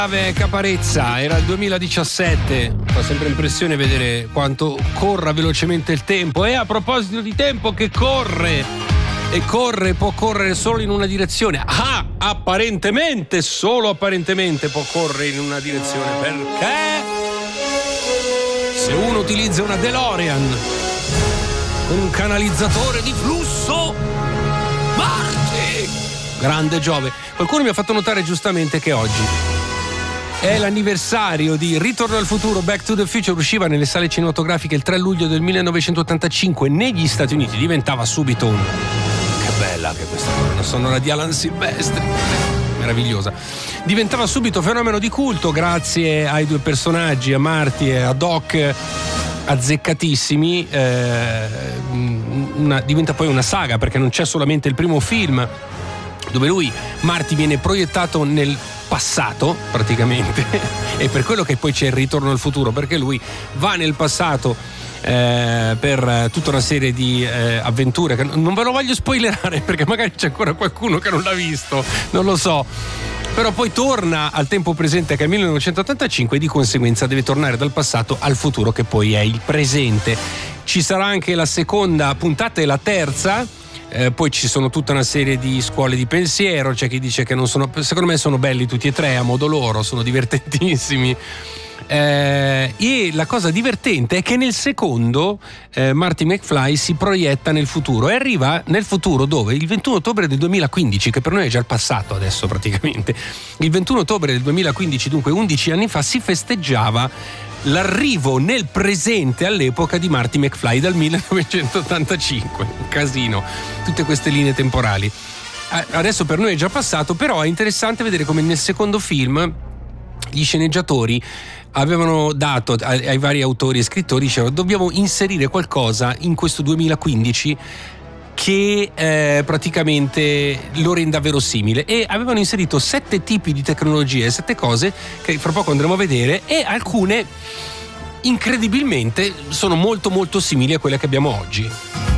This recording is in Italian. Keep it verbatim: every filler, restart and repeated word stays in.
Caparezza, era il duemiladiciassette, fa sempre impressione vedere quanto corra velocemente il tempo. E a proposito di tempo che corre e corre, può correre solo in una direzione. Ah, apparentemente, solo apparentemente può correre in una direzione, perché se uno utilizza una DeLorean con un canalizzatore di flusso, Marty, grande Giove. Qualcuno mi ha fatto notare giustamente che oggi è l'anniversario di Ritorno al futuro, Back to the Future. Usciva nelle sale cinematografiche il tre luglio del millenovecentottantacinque negli Stati Uniti. Diventava subito un... Che bella anche questa colonna sonora di Alan Silvestri, meravigliosa. Diventava subito fenomeno di culto grazie ai due personaggi, a Marty e a Doc, azzeccatissimi. Eh, una, diventa poi una saga, perché non c'è solamente il primo film dove lui, Marty, viene proiettato nel passato praticamente, e per quello che poi c'è il Ritorno al futuro, perché lui va nel passato eh, per tutta una serie di eh, avventure che non ve lo voglio spoilerare perché magari c'è ancora qualcuno che non l'ha visto, non lo so, però poi torna al tempo presente, che è il millenovecentottantacinque, e di conseguenza deve tornare dal passato al futuro, che poi è il presente. Ci sarà anche la seconda puntata e la terza. Eh, poi ci sono tutta una serie di scuole di pensiero, c'è chi dice che non sono, secondo me sono belli tutti e tre a modo loro, sono divertentissimi. Eh, e la cosa divertente è che nel secondo eh, Marty McFly si proietta nel futuro e arriva nel futuro dove il ventuno ottobre del duemilaquindici, che per noi è già il passato adesso praticamente, il ventuno ottobre del duemilaquindici, dunque undici anni fa, si festeggiava l'arrivo nel presente all'epoca di Marty McFly dal millenovecentottantacinque. Un casino, tutte queste linee temporali. Adesso per noi è già passato, però è interessante vedere come nel secondo film gli sceneggiatori avevano dato ai, ai vari autori e scrittori, dicevano: dobbiamo inserire qualcosa in questo duemilaquindici che eh, praticamente lo renda verosimile, e avevano inserito sette tipi di tecnologie, sette cose che fra poco andremo a vedere, e alcune incredibilmente sono molto molto simili a quelle che abbiamo oggi.